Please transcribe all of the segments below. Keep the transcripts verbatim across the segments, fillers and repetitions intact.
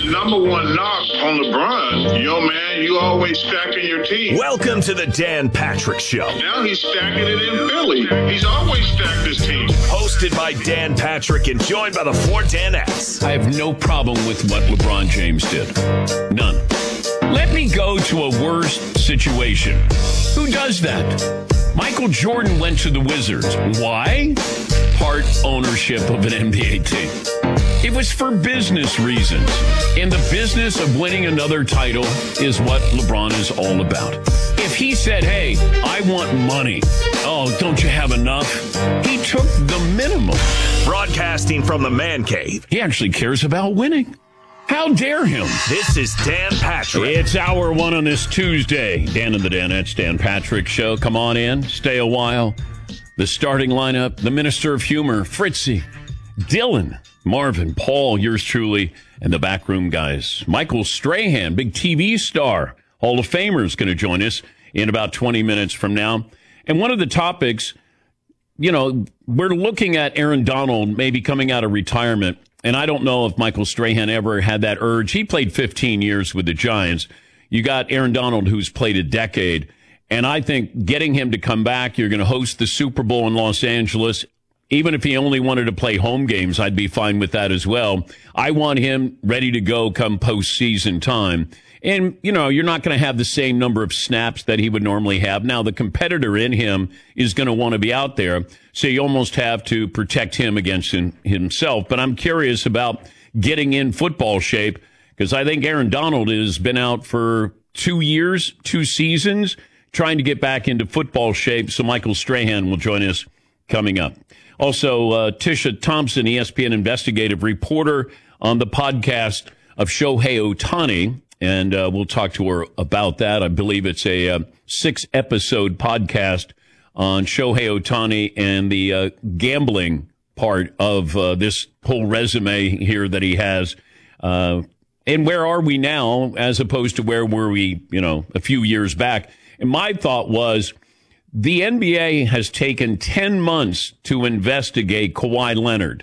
number one knock on LeBron, yo, man, you always stacking your team. Welcome to the Dan Patrick Show. Now he's stacking it in Philly. He's always stacked his team. Hosted by Dan Patrick and joined by the four Danettes. I have no problem with what LeBron James did. None. Let me go to a worse situation. Who does that? Michael Jordan went to the Wizards. Why? Part ownership of an N B A team. It was for business reasons. And the business of winning another title is what LeBron is all about. If he said, hey, I want money. Oh, don't you have enough? He took the minimum. Broadcasting from the man cave. He actually cares about winning. How dare him? This is Dan Patrick. It's hour one on this Tuesday. Dan and the Danettes, Dan Patrick Show. Come on in. Stay a while. The starting lineup, the Minister of Humor, Fritzy, Dylan, Marvin, Paul, yours truly, and the backroom guys. Michael Strahan, big T V star, Hall of Famer, is going to join us in about twenty minutes from now. And one of the topics, you know, we're looking at Aaron Donald maybe coming out of retirement. And I don't know if Michael Strahan ever had that urge. He played fifteen years with the Giants. You got Aaron Donald, who's played a decade. And I think getting him to come back, you're going to host the Super Bowl in Los Angeles. Even if he only wanted to play home games, I'd be fine with that as well. I want him ready to go come postseason time. And, you know, you're not going to have the same number of snaps that he would normally have. Now, the competitor in him is going to want to be out there, so you almost have to protect him against him, himself. But I'm curious about getting in football shape, because I think Aaron Donald has been out for two years, two seasons, trying to get back into football shape. So Michael Strahan will join us coming up. Also, uh, Tisha Thompson, E S P N investigative reporter on the podcast of Shohei Ohtani. And uh, we'll talk to her about that. I believe it's a uh, six-episode podcast on Shohei Ohtani and the uh, gambling part of uh, this whole resume here that he has. Uh, and where are we now as opposed to where were we, you know, a few years back? And my thought was the N B A has taken ten months to investigate Kawhi Leonard.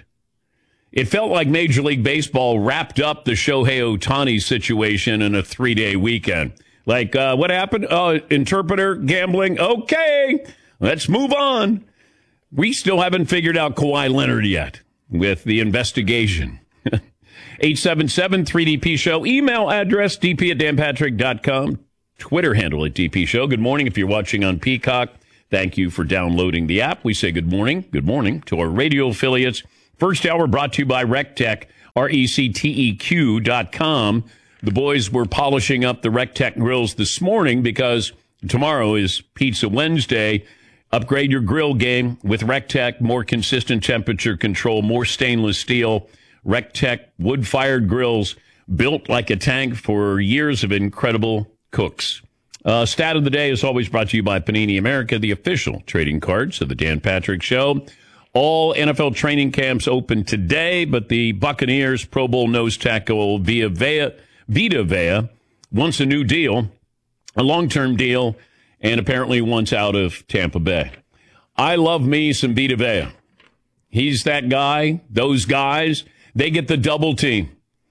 It felt like Major League Baseball wrapped up the Shohei Ohtani situation in a three-day weekend. Like, uh, what happened? Uh, interpreter gambling? Okay, let's move on. We still haven't figured out Kawhi Leonard yet with the investigation. eight seven seven three D P show. Email address d p at dan patrick dot com. Twitter handle at D P Show. Good morning if you're watching on Peacock. Thank you for downloading the app. We say good morning. Good morning to our radio affiliates. First hour brought to you by RecTech, R E C T E Q dot com. The boys were polishing up the RecTech grills this morning because tomorrow is Pizza Wednesday. Upgrade your grill game with RecTech. More consistent temperature control, more stainless steel. RecTech wood-fired grills built like a tank for years of incredible cooks. Uh, stat of the day is always brought to you by Panini America, the official trading cards of the Dan Patrick Show. All N F L training camps open today, but the Buccaneers Pro Bowl nose tackle Vita Vea, Vita Vea wants a new deal, a long-term deal, and apparently wants out of Tampa Bay. I love me some Vita Vea. He's that guy, those guys, they get the double team.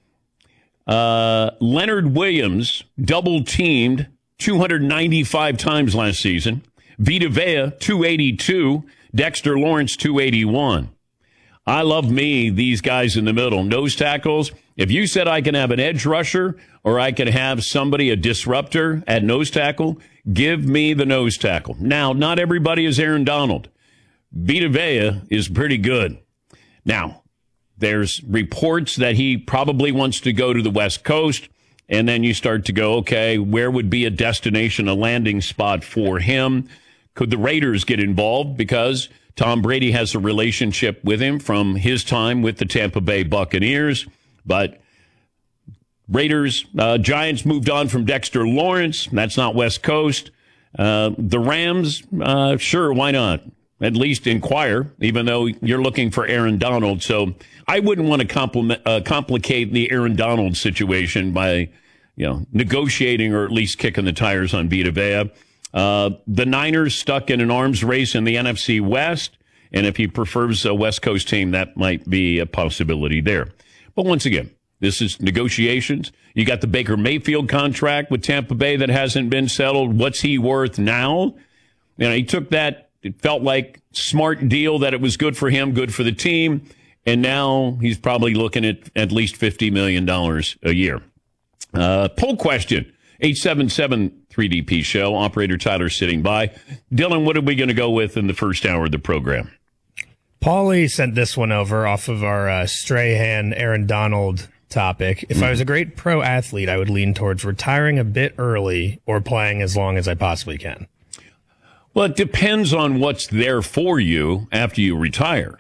Uh, Leonard Williams double-teamed two hundred ninety-five times last season. Vita Vea, two eighty-two. Dexter Lawrence, two eighty-one. I love me, these guys in the middle. Nose tackles. If you said I can have an edge rusher or I can have somebody, a disruptor at nose tackle, give me the nose tackle. Now, not everybody is Aaron Donald. Vita Vea is pretty good. Now, there's reports that he probably wants to go to the West Coast, and then you start to go, okay, where would be a destination, a landing spot for him? Could the Raiders get involved because Tom Brady has a relationship with him from his time with the Tampa Bay Buccaneers? But Raiders, uh, Giants moved on from Dexter Lawrence. That's not West Coast. Uh, the Rams, uh, sure, why not? At least inquire, even though you're looking for Aaron Donald. So I wouldn't want to compliment, uh, complicate the Aaron Donald situation by, you know, negotiating or at least kicking the tires on Vita Vea. Uh, the Niners stuck in an arms race in the N F C West, and if he prefers a West Coast team, that might be a possibility there. But once again, This is negotiations. You got the Baker Mayfield contract with Tampa Bay that hasn't been settled. What's he worth now? You know, he took that. It felt like smart deal that it was good for him, good for the team. And now he's probably looking at at least fifty million dollars a year. Uh, poll question, eight seven seven three D P show. Operator Tyler sitting by. Dylan, what are we going to go with in the first hour of the program? Paulie sent this one over off of our uh, Strahan, Aaron Donald topic. If mm. I was a great pro athlete, I would lean towards retiring a bit early or playing as long as I possibly can. Well, it depends on what's there for you after you retire.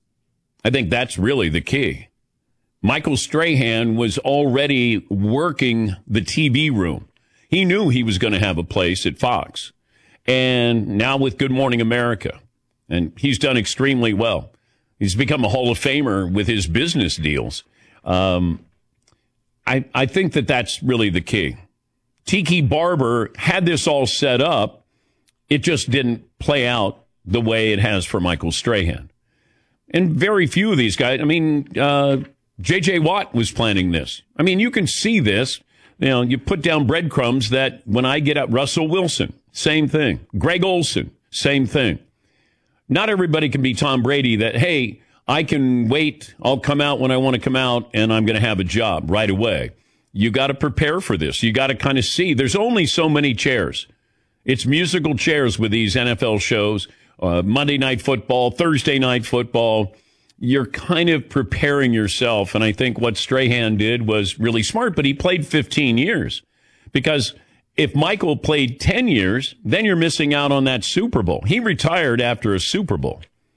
I think that's really the key. Michael Strahan was already working the T V room. He knew he was going to have a place at Fox. And now with Good Morning America, and he's done extremely well. He's become a Hall of Famer with his business deals. Um, I, I think that that's really the key. Tiki Barber had this all set up. It just didn't play out the way it has for Michael Strahan. And very few of these guys, I mean, uh, J J. Watt was planning this. I mean, you can see this. You know, you put down breadcrumbs that when I get up, Russell Wilson, same thing. Greg Olson, same thing. Not everybody can be Tom Brady that, hey, I can wait, I'll come out when I want to come out, and I'm going to have a job right away. You got to prepare for this. You got to kind of see. There's only so many chairs. It's musical chairs with these N F L shows. Uh, Monday Night Football, Thursday Night Football, you're kind of preparing yourself. And I think what Strahan did was really smart, but he played fifteen years. Because if Michael played ten years, then you're missing out on that Super Bowl. He retired after a Super Bowl.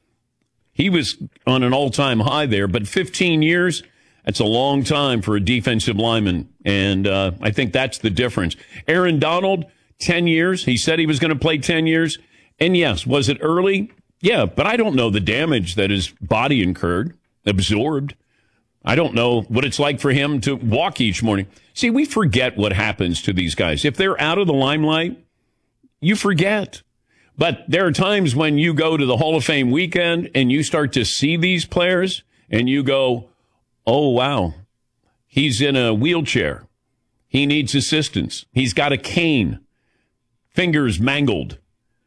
He was on an all-time high there, but fifteen years, that's a long time for a defensive lineman. And uh, I think that's the difference. Aaron Donald, ten years. He said he was going to play ten years. And yes, was it early? Yeah, but I don't know the damage that his body incurred, absorbed. I don't know what it's like for him to walk each morning. See, we forget what happens to these guys. If they're out of the limelight, you forget. But there are times when you go to the Hall of Fame weekend and you start to see these players and you go, oh, wow, he's in a wheelchair. He needs assistance. He's got a cane, fingers mangled.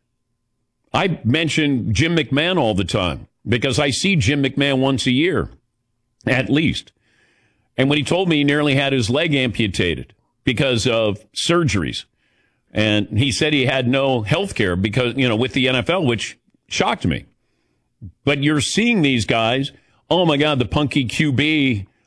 I mention Jim McMahon all the time because I see Jim McMahon once a year, at least. And when he told me he nearly had his leg amputated because of surgeries, and he said he had no health care because, you know, with the N F L, which shocked me. But you're seeing these guys, oh, my God, the punky Q B,